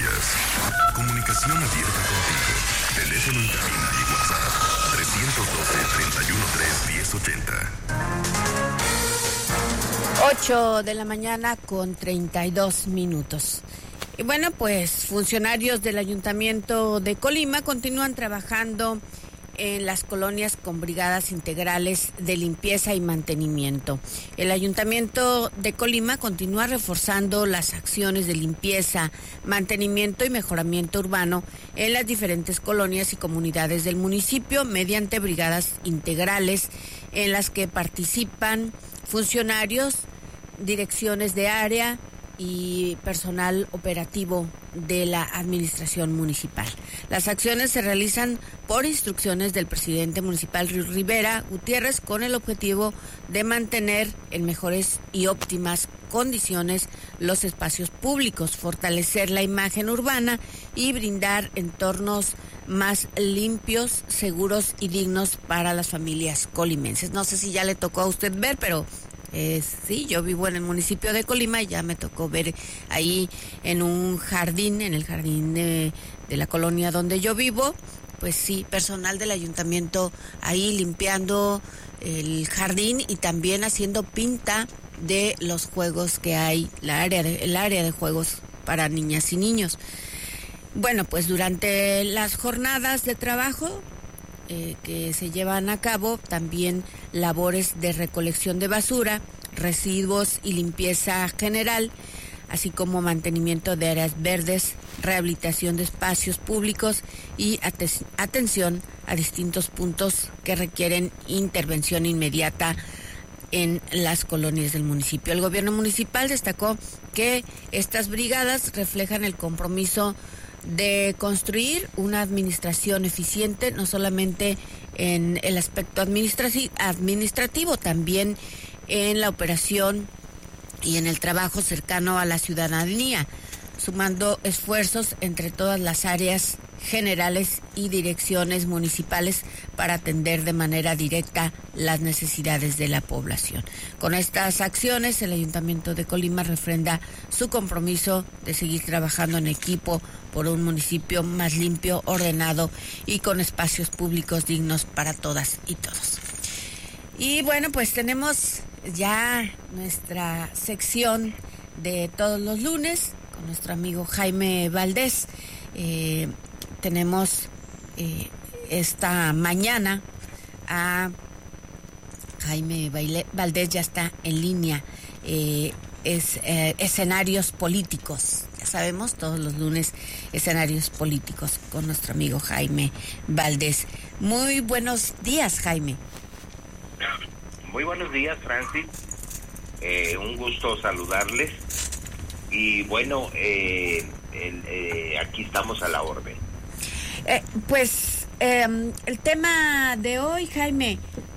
noticias. Comunicación abierta contigo. Teléfono en cabina y WhatsApp 312-313-1080. 8 de la mañana con 32 minutos. Y bueno, pues funcionarios del Ayuntamiento de Colima continúan trabajando en las colonias con brigadas integrales de limpieza y mantenimiento. El Ayuntamiento de Colima continúa reforzando las acciones de limpieza, mantenimiento y mejoramiento urbano en las diferentes colonias y comunidades del municipio mediante brigadas integrales en las que participan funcionarios, direcciones de área y personal operativo de la administración municipal. Las acciones se realizan por instrucciones del presidente municipal Rivera Gutiérrez con el objetivo de mantener en mejores y óptimas condiciones los espacios públicos, fortalecer la imagen urbana y brindar entornos más limpios, seguros y dignos para las familias colimenses. No sé si ya le tocó a usted ver, pero sí, yo vivo en el municipio de Colima y ya me tocó ver ahí en un jardín, en el jardín de la colonia donde yo vivo, pues sí, personal del ayuntamiento ahí limpiando el jardín y también haciendo pinta de los juegos que hay, el área de juegos para niñas y niños. Bueno, pues durante las jornadas de trabajo que se llevan a cabo, también labores de recolección de basura, residuos y limpieza general, así como mantenimiento de áreas verdes, rehabilitación de espacios públicos y atención a distintos puntos que requieren intervención inmediata en las colonias del municipio. El gobierno municipal destacó que estas brigadas reflejan el compromiso de construir una administración eficiente, no solamente en el aspecto administrativo, también en la operación y en el trabajo cercano a la ciudadanía, sumando esfuerzos entre todas las áreas generales y direcciones municipales para atender de manera directa las necesidades de la población. Con estas acciones, el Ayuntamiento de Colima refrenda su compromiso de seguir trabajando en equipo por un municipio más limpio, ordenado y con espacios públicos dignos para todas y todos. Y bueno, pues tenemos ya nuestra sección de todos los lunes con nuestro amigo Jaime Valdés. Tenemos esta mañana a Jaime Valdés, ya está en línea. Escenarios políticos, ya sabemos, todos los lunes escenarios políticos con nuestro amigo Jaime Valdés. Muy buenos días, Jaime. Muy buenos días, Francis. Un gusto saludarles. Y bueno, aquí estamos a la orden. El tema de hoy, Jaime,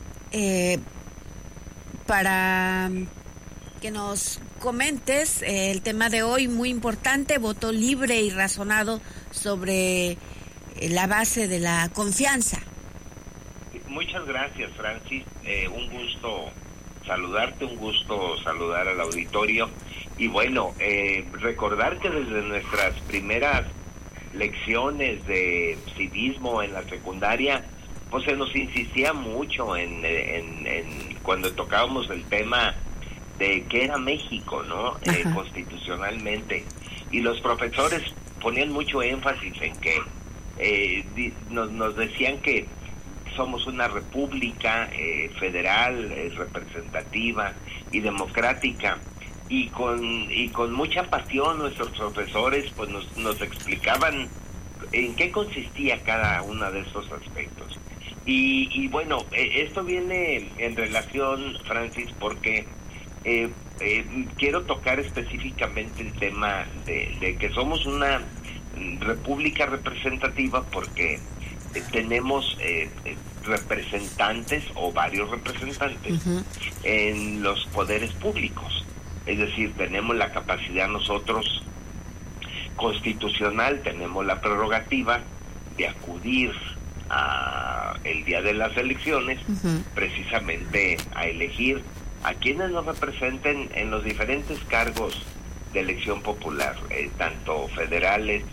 para que nos comentes, el tema de hoy muy importante, voto libre y razonado sobre la base de la confianza. Muchas gracias, Francis. Un gusto saludarte, un gusto saludar al auditorio. Y bueno, recordar que desde nuestras primeras lecciones de civismo en la secundaria, pues se nos insistía mucho en cuando tocábamos el tema de qué era México, ¿no? Constitucionalmente. Y los profesores ponían mucho énfasis en que nos decían que somos una república federal, representativa y democrática. Y con mucha pasión nuestros profesores pues nos explicaban en qué consistía cada uno de estos aspectos. Y bueno, esto viene en relación, Francis, porque quiero tocar específicamente el tema de que somos una república representativa porque tenemos representantes o varios representantes en los poderes públicos. Es decir, tenemos la capacidad nosotros constitucional, tenemos la prerrogativa de acudir el día de las elecciones, precisamente a elegir a quienes nos representen en los diferentes cargos de elección popular, tanto federales,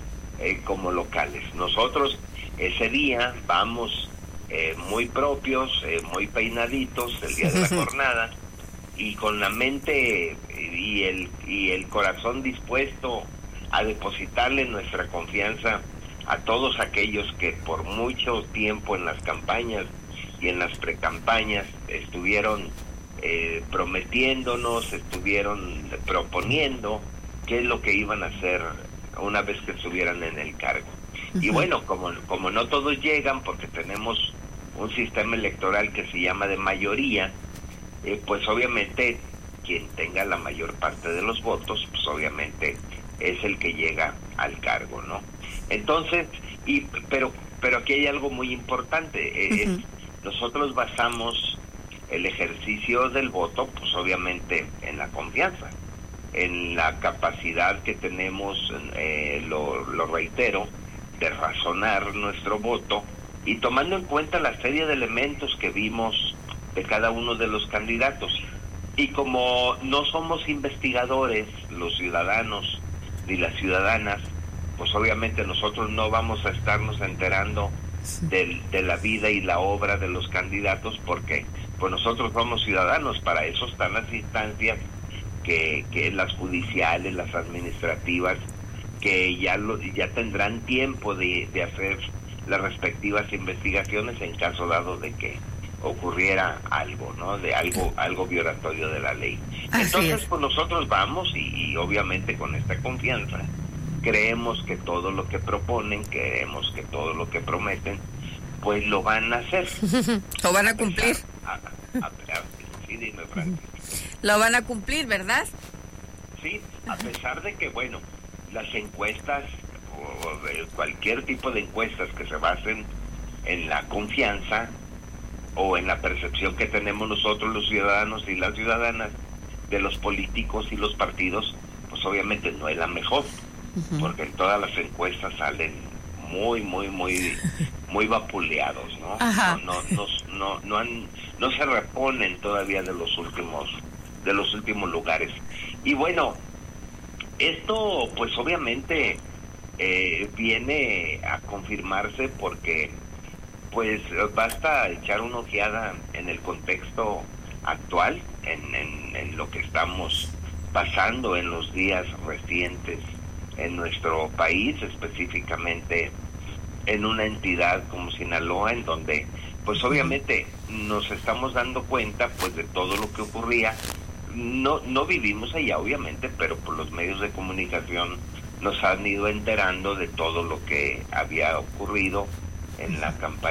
como locales. Nosotros ese día vamos muy propios, muy peinaditos el día de la jornada, y con la mente y el corazón dispuesto a depositarle nuestra confianza a todos aquellos que por mucho tiempo en las campañas y en las precampañas estuvieron prometiéndonos, estuvieron proponiendo qué es lo que iban a hacer una vez que estuvieran en el cargo. Y bueno, como no todos llegan, porque tenemos un sistema electoral que se llama de mayoría, pues obviamente quien tenga la mayor parte de los votos, pues obviamente es el que llega al cargo, ¿no? Entonces, pero aquí hay algo muy importante. Nosotros basamos el ejercicio del voto, pues obviamente en la confianza, en la capacidad que tenemos, lo reitero, de razonar nuestro voto, y tomando en cuenta la serie de elementos que vimos de cada uno de los candidatos. Y como no somos investigadores, los ciudadanos ni las ciudadanas, pues obviamente nosotros no vamos a estarnos enterando de la vida y la obra de los candidatos, porque pues nosotros somos ciudadanos. Para eso están las instancias que las judiciales, las administrativas, que ya tendrán tiempo de hacer las respectivas investigaciones en caso dado de que ocurriera algo, ¿no? De algo violatorio de la ley. Entonces, pues nosotros vamos y obviamente con esta confianza creemos que todo lo que proponen, creemos que todo lo que prometen, pues lo van a hacer. Lo van a cumplir. Sí, dime, Francis. Lo van a cumplir, ¿verdad? Sí, a pesar de que, bueno, las encuestas o cualquier tipo de encuestas que se basen en la confianza o en la percepción que tenemos nosotros los ciudadanos y las ciudadanas de los políticos y los partidos, pues obviamente no es la mejor, porque en todas las encuestas salen muy vapuleados, ¿no? No se reponen todavía de los últimos lugares. Y bueno, esto pues obviamente viene a confirmarse porque pues basta echar una ojeada en el contexto actual, en lo que estamos pasando en los días recientes en nuestro país, específicamente en una entidad como Sinaloa, en donde pues obviamente nos estamos dando cuenta pues de todo lo que ocurría. No vivimos allá obviamente, pero por los medios de comunicación nos han ido enterando de todo lo que había ocurrido en la campaña